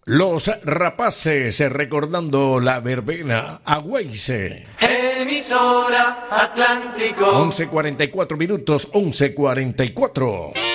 Los Rapaces, recordando la verbena Agüeyse. Emisora Atlántico. 11:44 minutos, 11:44.